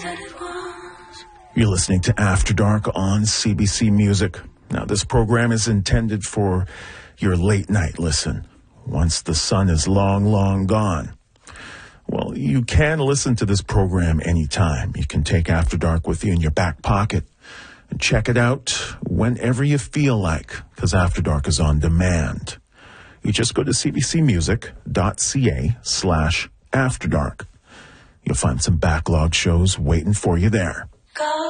You're listening to After Dark on CBC Music. Now, this program is intended for your late night listen. Once the sun is long, long gone. Well, you can listen to this program anytime. You can take After Dark with you in your back pocket and check it out whenever you feel like, because After Dark is on demand. You just go to cbcmusic.ca/afterdark. You'll find some backlog shows waiting for you there.